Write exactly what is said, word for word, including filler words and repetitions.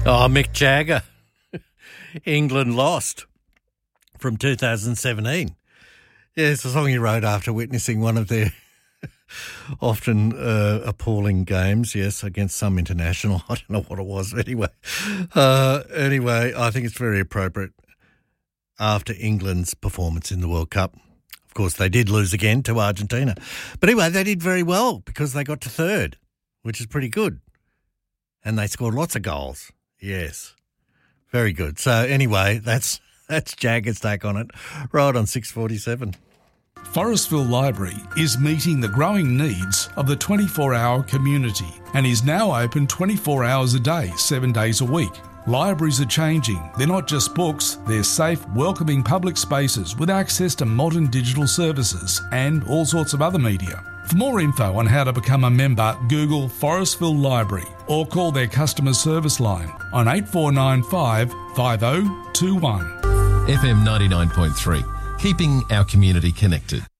Oh, Mick Jagger. England lost from two thousand seventeen. Yeah, it's a song he wrote after witnessing one of their often uh, appalling games, yes, against some international. I don't know what it was. Anyway, uh, anyway, I think it's very appropriate after England's performance in the World Cup. Of course, they did lose again to Argentina. But anyway, they did very well because they got to third, which is pretty good. And they scored lots of goals. Yes. Very good. So anyway, that's that's Jagger's take on it, right on six forty-seven. Forestville Library is meeting the growing needs of the twenty-four hour community and is now open twenty-four hours a day, seven days a week. Libraries are changing. They're not just books, they're safe, welcoming public spaces with access to modern digital services and all sorts of other media. For more info on how to become a member, Google Forestville Library or call their customer service line on eight four nine five, five oh two one. F M ninety-nine point three, keeping our community connected.